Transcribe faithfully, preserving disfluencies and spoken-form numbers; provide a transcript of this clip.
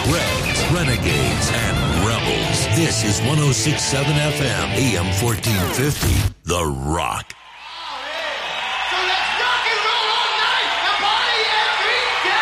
Reds, Renegades, and Rebels. This is one oh six point seven F M, A M fourteen fifty, The Rock.